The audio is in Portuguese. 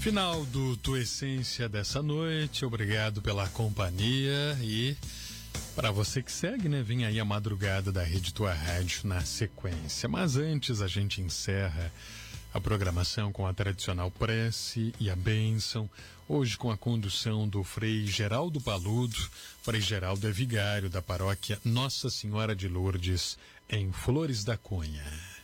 Final do Tua Essência dessa noite, obrigado pela companhia e para você que segue, né, vem aí a madrugada da Rede Tua Rádio na sequência. Mas antes a gente encerra a programação com a tradicional prece e a bênção, hoje com a condução do Frei Geraldo Paludo. Frei Geraldo é vigário da paróquia Nossa Senhora de Lourdes, em Flores da Cunha.